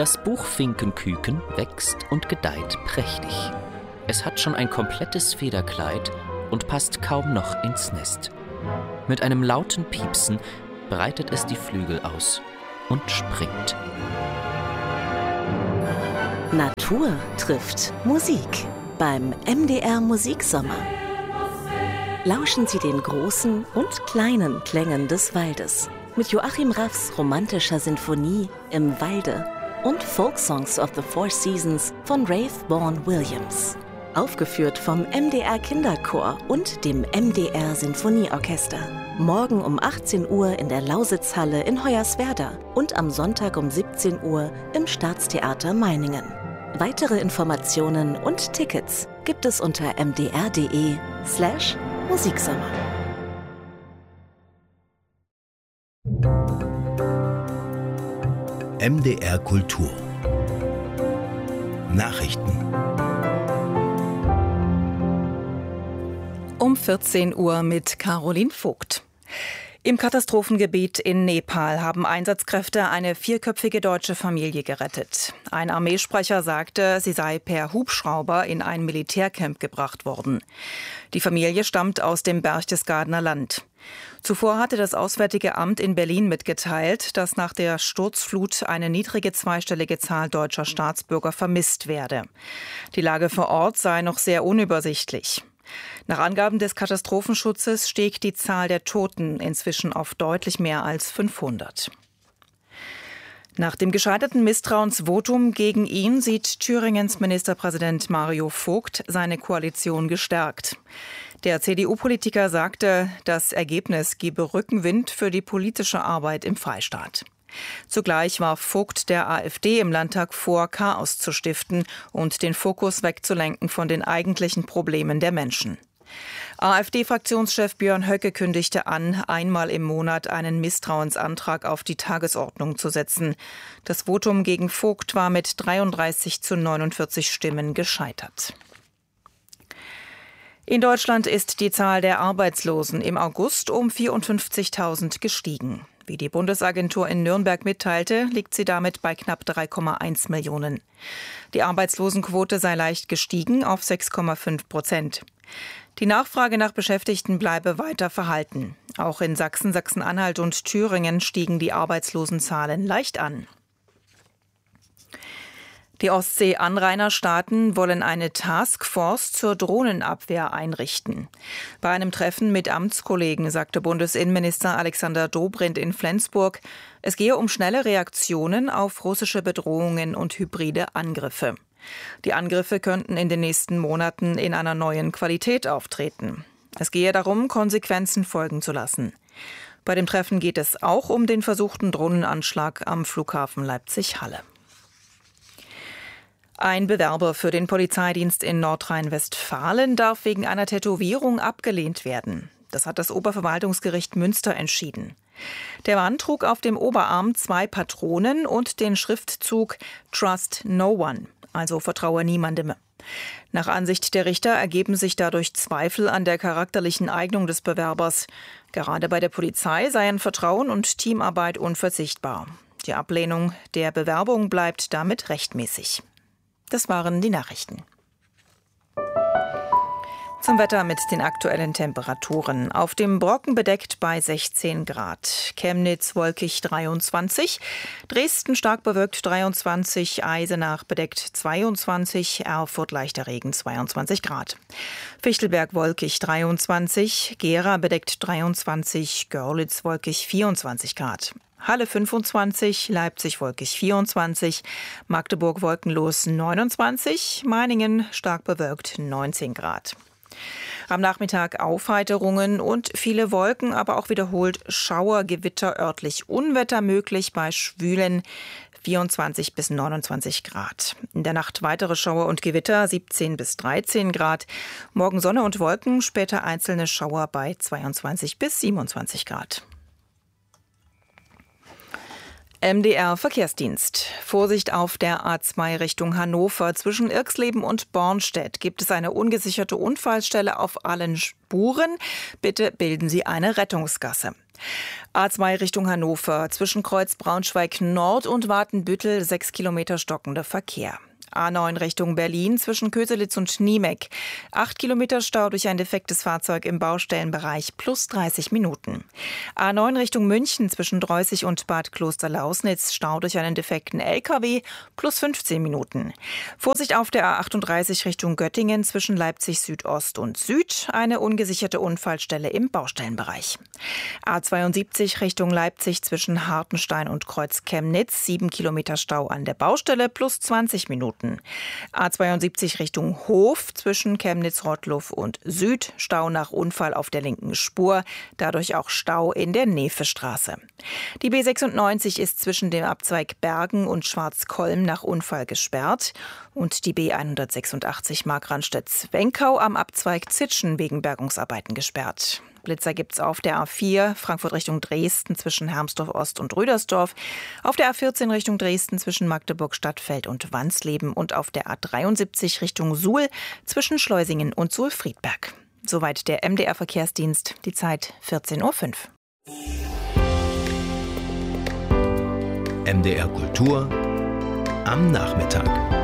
Das Buchfinkenküken wächst und gedeiht prächtig. Es hat schon ein komplettes Federkleid und passt kaum noch ins Nest. Mit einem lauten Piepsen breitet es die Flügel aus und springt. Natur trifft Musik beim MDR Musiksommer. Lauschen Sie den großen und kleinen Klängen des Waldes mit Joachim Raffs romantischer Sinfonie Im Walde und Folksongs of the Four Seasons von Rafe Vaughan Williams. Aufgeführt vom MDR Kinderchor und dem MDR Sinfonieorchester. Morgen um 18 Uhr in der Lausitzhalle in Hoyerswerda und am Sonntag um 17 Uhr im Staatstheater Meiningen. Weitere Informationen und Tickets gibt es unter mdr.de/Musiksommer. MDR Kultur Nachrichten. Um 14 Uhr mit Caroline Vogt. Im Katastrophengebiet in Nepal haben Einsatzkräfte eine 4-köpfige deutsche Familie gerettet. Ein Armeesprecher sagte, sie sei per Hubschrauber in ein Militärcamp gebracht worden. Die Familie stammt aus dem Berchtesgadener Land. Zuvor hatte das Auswärtige Amt in Berlin mitgeteilt, dass nach der Sturzflut eine niedrige zweistellige Zahl deutscher Staatsbürger vermisst werde. Die Lage vor Ort sei noch sehr unübersichtlich. Nach Angaben des Katastrophenschutzes stieg die Zahl der Toten inzwischen auf deutlich mehr als 500. Nach dem gescheiterten Misstrauensvotum gegen ihn sieht Thüringens Ministerpräsident Mario Vogt seine Koalition gestärkt. Der CDU-Politiker sagte, das Ergebnis gebe Rückenwind für die politische Arbeit im Freistaat. Zugleich warf Vogt der AfD im Landtag vor, Chaos zu stiften und den Fokus wegzulenken von den eigentlichen Problemen der Menschen. AfD-Fraktionschef Björn Höcke kündigte an, einmal im Monat einen Misstrauensantrag auf die Tagesordnung zu setzen. Das Votum gegen Vogt war mit 33:49 Stimmen gescheitert. In Deutschland ist die Zahl der Arbeitslosen im August um 54.000 gestiegen. Wie die Bundesagentur in Nürnberg mitteilte, liegt sie damit bei knapp 3,1 Millionen. Die Arbeitslosenquote sei leicht gestiegen auf 6,5%. Die Nachfrage nach Beschäftigten bleibe weiter verhalten. Auch in Sachsen, Sachsen-Anhalt und Thüringen stiegen die Arbeitslosenzahlen leicht an. Die Ostsee-Anrainerstaaten wollen eine Taskforce zur Drohnenabwehr einrichten. Bei einem Treffen mit Amtskollegen sagte Bundesinnenminister Alexander Dobrindt in Flensburg, es gehe um schnelle Reaktionen auf russische Bedrohungen und hybride Angriffe. Die Angriffe könnten in den nächsten Monaten in einer neuen Qualität auftreten. Es gehe darum, Konsequenzen folgen zu lassen. Bei dem Treffen geht es auch um den versuchten Drohnenanschlag am Flughafen Leipzig-Halle. Ein Bewerber für den Polizeidienst in Nordrhein-Westfalen darf wegen einer Tätowierung abgelehnt werden. Das hat das Oberverwaltungsgericht Münster entschieden. Der Mann trug auf dem Oberarm 2 Patronen und den Schriftzug Trust No One, also vertraue niemandem. Nach Ansicht der Richter ergeben sich dadurch Zweifel an der charakterlichen Eignung des Bewerbers. Gerade bei der Polizei seien Vertrauen und Teamarbeit unverzichtbar. Die Ablehnung der Bewerbung bleibt damit rechtmäßig. Das waren die Nachrichten. Zum Wetter mit den aktuellen Temperaturen. Auf dem Brocken bedeckt bei 16 Grad. Chemnitz wolkig 23. Dresden stark bewölkt 23. Eisenach bedeckt 22. Erfurt leichter Regen 22 Grad. Fichtelberg wolkig 23. Gera bedeckt 23. Görlitz wolkig 24 Grad. Halle 25, Leipzig wolkig 24, Magdeburg wolkenlos 29, Meiningen stark bewölkt 19 Grad. Am Nachmittag Aufheiterungen und viele Wolken, aber auch wiederholt Schauer, Gewitter, örtlich Unwetter möglich bei schwülen 24 bis 29 Grad. In der Nacht weitere Schauer und Gewitter 17 bis 13 Grad. Morgen Sonne und Wolken, später einzelne Schauer bei 22 bis 27 Grad. MDR Verkehrsdienst. Vorsicht auf der A2 Richtung Hannover. Zwischen Irxleben und Bornstedt gibt es eine ungesicherte Unfallstelle auf allen Spuren. Bitte bilden Sie eine Rettungsgasse. A2 Richtung Hannover, zwischen Kreuz Braunschweig Nord und Watenbüttel 6 Kilometer stockender Verkehr. A9 Richtung Berlin zwischen Köselitz und Niemeck. 8 Kilometer Stau durch ein defektes Fahrzeug im Baustellenbereich plus 30 Minuten. A9 Richtung München zwischen Dreußig und Bad Klosterlausnitz. Stau durch einen defekten LKW plus 15 Minuten. Vorsicht auf der A38 Richtung Göttingen zwischen Leipzig Südost und Süd. Eine ungesicherte Unfallstelle im Baustellenbereich. A72 Richtung Leipzig zwischen Hartenstein und Kreuz Chemnitz. 7 Kilometer Stau an der Baustelle plus 20 Minuten. A72 Richtung Hof zwischen Chemnitz-Rottluff und Süd. Stau nach Unfall auf der linken Spur. Dadurch auch Stau in der Nefestraße. Die B96 ist zwischen dem Abzweig Bergen und Schwarzkolm nach Unfall gesperrt. Und die B186 Markranstädt-Zwenkau am Abzweig Zitschen wegen Bergungsarbeiten gesperrt. Blitzer gibt's auf der A4 Frankfurt Richtung Dresden zwischen Hermsdorf Ost und Rüdersdorf, auf der A14 Richtung Dresden zwischen Magdeburg Stadtfeld und Wansleben und auf der A73 Richtung Suhl zwischen Schleusingen und Suhl-Friedberg. Soweit der MDR-Verkehrsdienst, die Zeit 14:05 Uhr. MDR Kultur am Nachmittag.